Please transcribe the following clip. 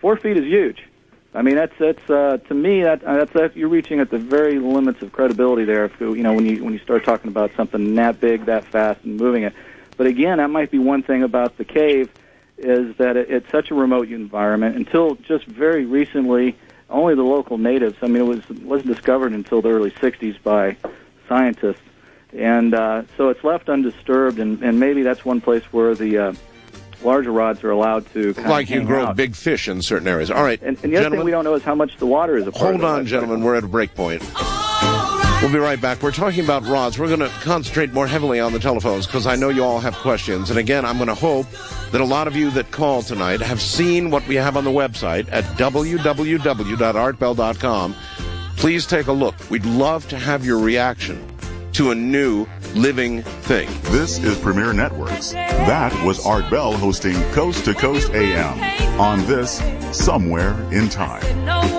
4 feet is huge. I mean, that's to me that's you're reaching at the very limits of credibility there. If when you start talking about something that big, that fast, and moving it. But again, that might be one thing about the cave is that it's such a remote environment. Until just very recently, only the local natives. I mean, it wasn't discovered until the early '60s by scientists, and so it's left undisturbed. And maybe that's one place where the larger rods are allowed to kind like of you grow out. big fish in certain areas. All right, and the other thing we don't know is how much the water is a part of it. Hold on, gentlemen. We're at a break point. We'll be right back. We're talking about rods. We're going to concentrate more heavily on the telephones because I know you all have questions. And again, I'm going to hope that a lot of you that call tonight have seen what we have on the website at www.artbell.com. Please take a look. We'd love to have your reaction to a new living thing. This is Premier Networks. That was Art Bell hosting Coast to Coast AM on this Somewhere in Time.